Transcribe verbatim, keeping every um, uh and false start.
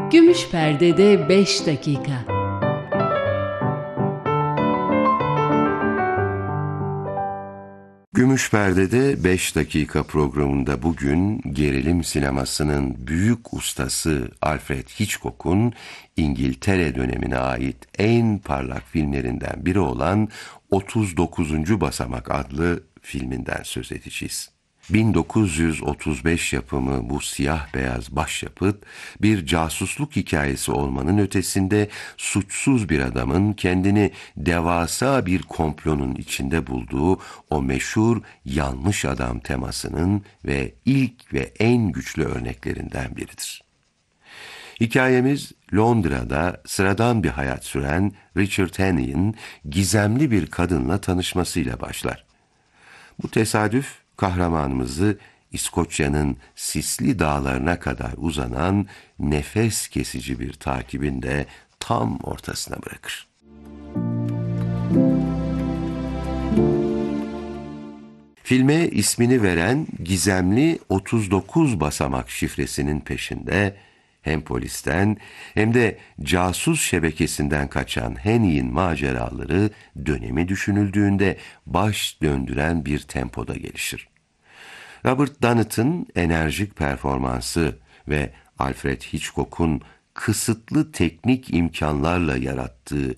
Gümüş Perde'de beş dakika. Gümüş Perde'de beş dakika programında bugün gerilim sinemasının büyük ustası Alfred Hitchcock'un İngiltere dönemine ait en parlak filmlerinden biri olan otuz dokuzuncu Basamak adlı filminden söz edeceğiz. bin dokuz yüz otuz beş yapımı bu siyah beyaz başyapıt bir casusluk hikayesi olmanın ötesinde suçsuz bir adamın kendini devasa bir komplonun içinde bulduğu o meşhur yanlış adam temasının ve ilk ve en güçlü örneklerinden biridir. Hikayemiz Londra'da sıradan bir hayat süren Richard Hannay'in gizemli bir kadınla tanışmasıyla başlar. Bu tesadüf kahramanımızı İskoçya'nın sisli dağlarına kadar uzanan nefes kesici bir takibin de tam ortasına bırakır. Filme ismini veren gizemli otuz dokuz basamak şifresinin peşinde hem polisten hem de casus şebekesinden kaçan Hannay'in maceraları dönemi düşünüldüğünde baş döndüren bir tempoda gelişir. Robert Donnett'ın enerjik performansı ve Alfred Hitchcock'un kısıtlı teknik imkanlarla yarattığı